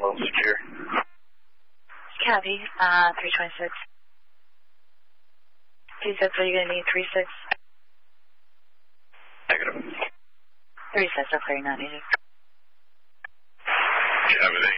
level secure. Copy, 326. 26, are you going to need 36? Negative. 36 are clear, not needed. Cavity.